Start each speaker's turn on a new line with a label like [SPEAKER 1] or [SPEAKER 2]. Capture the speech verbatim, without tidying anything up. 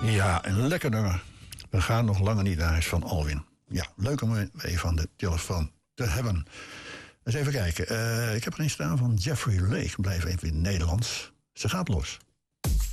[SPEAKER 1] Ja, een lekker nummer. We gaan nog langer niet naar huis van Alwin. Ja, leuk om even aan de telefoon te hebben. Eens even kijken. Uh, ik heb er een staan van Jeffrey Lake. Blijf even in het Nederlands. Ze gaat los.